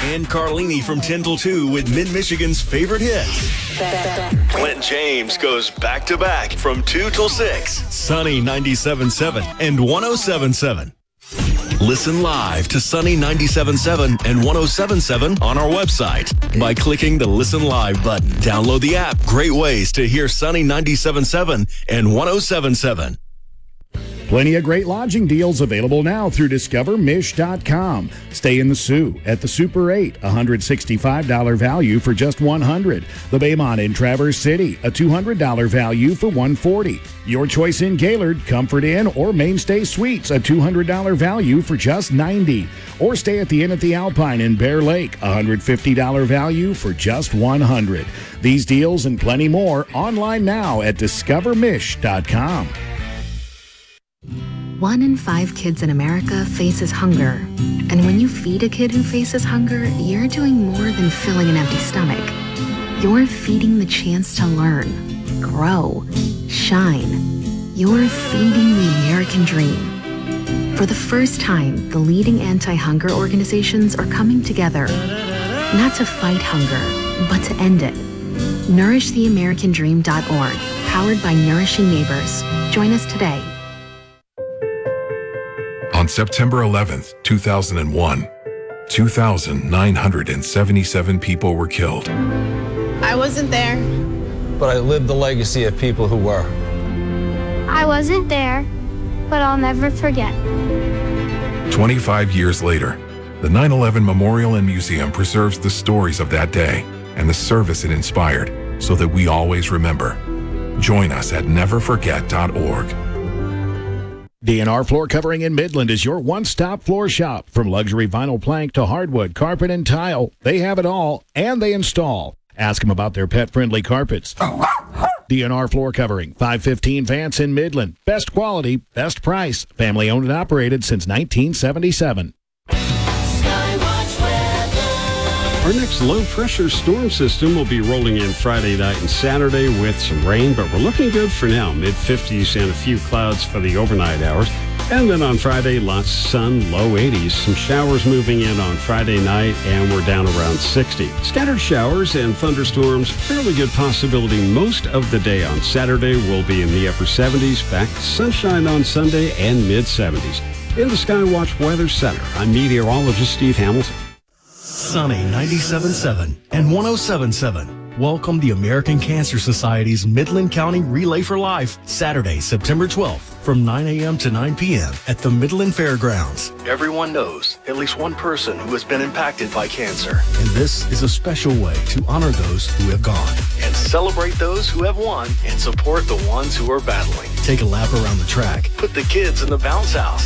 And Carlini from 10 till 2 with Mid-Michigan's favorite hits. Clint James goes back-to-back from 2 till 6. Sunny 97.7 and 107.7. Listen live to Sunny 97.7 and 107.7 on our website by clicking the Listen Live button. Download the app. Great ways to hear Sunny 97.7 and 107.7. Plenty of great lodging deals available now through DiscoverMish.com. Stay in the Sioux at the Super 8, $165 value for just $100. The Baymont in Traverse City, a $200 value for $140. Your choice in Gaylord, Comfort Inn, or Mainstay Suites, a $200 value for just $90. Or stay at the Inn at the Alpine in Bear Lake, $150 value for just $100. These deals and plenty more online now at DiscoverMish.com. 1 in 5 kids in America faces hunger. And when you feed a kid who faces hunger, you're doing more than filling an empty stomach. You're feeding the chance to learn, grow, shine. You're feeding the American dream. For the first time, the leading anti-hunger organizations are coming together, not to fight hunger, but to end it. NourishTheAmericanDream.org, powered by Nourishing Neighbors. Join us today. On September 11th, 2001, 2,977 people were killed. I wasn't there. But I lived the legacy of people who were. I wasn't there, but I'll never forget. 25 years later, the 9/11 Memorial and Museum preserves the stories of that day and the service it inspired so that we always remember. Join us at neverforget.org. DNR Floor Covering in Midland is your one-stop floor shop. From luxury vinyl plank to hardwood, carpet, and tile, they have it all, and they install. Ask them about their pet-friendly carpets. DNR Floor Covering, 515 Vance in Midland. Best quality, best price. Family owned and operated since 1977. Our next low-pressure storm system will be rolling in Friday night and Saturday with some rain, but we're looking good for now. Mid-50s and a few clouds for the overnight hours. And then on Friday, lots of sun, low 80s. Some showers moving in on Friday night, and we're down around 60. Scattered showers and thunderstorms, fairly good possibility most of the day on Saturday. We'll be in the upper 70s, back to sunshine on Sunday, and mid-70s. In the Skywatch Weather Center, I'm meteorologist Steve Hamilton. Sunny 97.7 and 107.7. Welcome the American Cancer Society's Midland County Relay for Life, Saturday, September 12th, from 9 a.m. to 9 p.m. at the Midland Fairgrounds. Everyone knows at least one person who has been impacted by cancer. And this is a special way to honor those who have gone and celebrate those who have won and support the ones who are battling. Take a lap around the track. Put the kids in the bounce house.